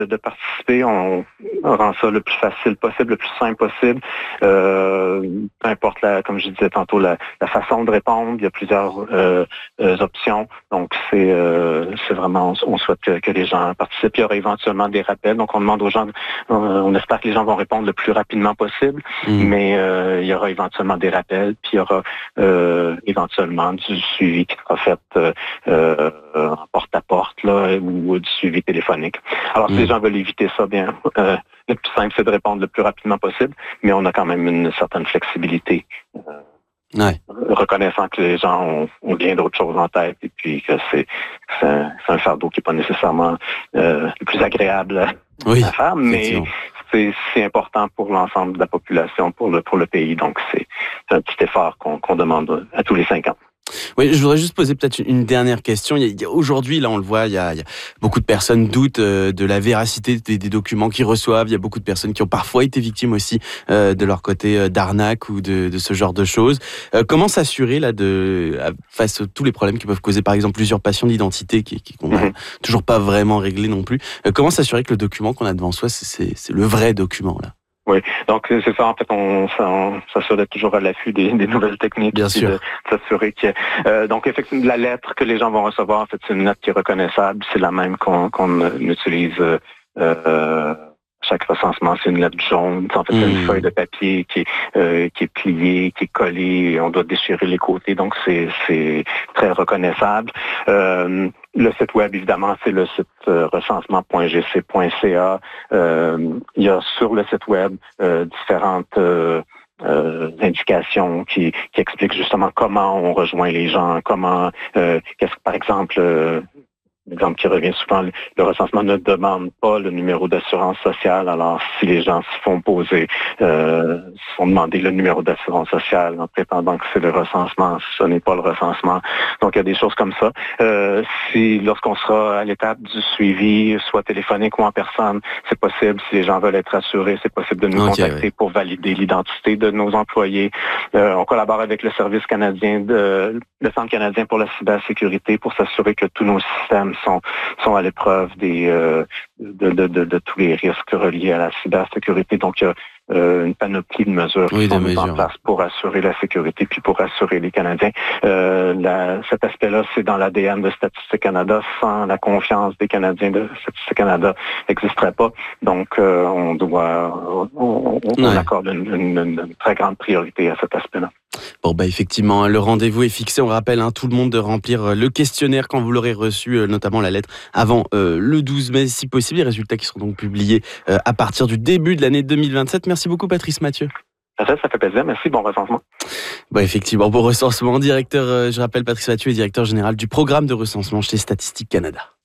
de participer. On rend ça le plus facile possible, le plus simple possible. Peu importe, comme je disais tantôt, la façon de répondre. Il y a plusieurs options. Donc, c'est vraiment, on souhaite que les gens participent. Il y aura éventuellement des rappels. Donc, on demande aux gens, on espère que les gens vont répondre le plus rapidement possible. Mais il y aura éventuellement des rappels. Puis, il y aura éventuellement du suivi qui sera fait en porte-à-porte là, ou du suivi téléphonique. Alors, si les gens veulent éviter ça, bien, le plus simple, c'est de répondre le plus rapidement possible, mais on a quand même une certaine flexibilité. Reconnaissant que les gens ont bien d'autres choses en tête et puis que c'est un fardeau qui n'est pas nécessairement le plus agréable à faire, mais c'est important pour l'ensemble de la population, pour le pays. Donc, c'est un petit effort qu'on demande à tous les 5 ans. Oui, je voudrais juste poser peut-être une dernière question. Aujourd'hui, là, on le voit, il y a beaucoup de personnes doutent de la véracité des documents qu'ils reçoivent. Il y a beaucoup de personnes qui ont parfois été victimes aussi de leur côté d'arnaque ou de ce genre de choses. Comment s'assurer là face à tous les problèmes qui peuvent causer, par exemple, l'usurpation d'identité qu'on n'a toujours pas vraiment réglé non plus. Comment s'assurer que le document qu'on a devant soi, c'est le vrai document là? Oui, donc c'est ça, en fait, on s'assure d'être toujours à l'affût des nouvelles techniques. Bien sûr. De s'assurer que... donc, effectivement, la lettre que les gens vont recevoir, en fait, c'est une lettre qui est reconnaissable. C'est la même qu'on utilise chaque recensement. C'est une lettre jaune. En fait, c'est une feuille de papier qui est pliée, qui est collée. On doit déchirer les côtés, donc c'est très reconnaissable. Le site web, évidemment, c'est le site recensement.gc.ca. Il y a sur le site web différentes indications qui expliquent justement comment on rejoint les gens, comment, par exemple, l'exemple qui revient souvent, le recensement ne demande pas le numéro d'assurance sociale. Alors, si les gens se font demander le numéro d'assurance sociale en prétendant que c'est le recensement, ce n'est pas le recensement. Donc, il y a des choses comme ça. Lorsqu'on sera à l'étape du suivi, soit téléphonique ou en personne, c'est possible. Si les gens veulent être assurés, c'est possible de nous contacter pour valider l'identité de nos employés. On collabore avec le service canadien, le Centre canadien pour la cybersécurité, pour s'assurer que tous nos systèmes sont à l'épreuve de tous les risques reliés à la cybersécurité. Donc, il y a une panoplie de mesures qui sont mises en place pour assurer la sécurité puis pour assurer les Canadiens. Cet aspect-là, c'est dans l'ADN de Statistique Canada. Sans la confiance des Canadiens de Statistique Canada, n'existerait pas. Donc, on accorde une très grande priorité à cet aspect-là. Bon, effectivement, le rendez-vous est fixé. On rappelle tout le monde de remplir le questionnaire quand vous l'aurez reçu, notamment la lettre, avant le 12 mai, si possible. Les résultats qui seront donc publiés à partir du début de l'année 2027. Merci beaucoup, Patrice Mathieu. Ça fait plaisir. Merci. Bon recensement. Effectivement, bon recensement. Directeur, je rappelle, Patrice Mathieu est directeur général du programme de recensement chez Statistique Canada.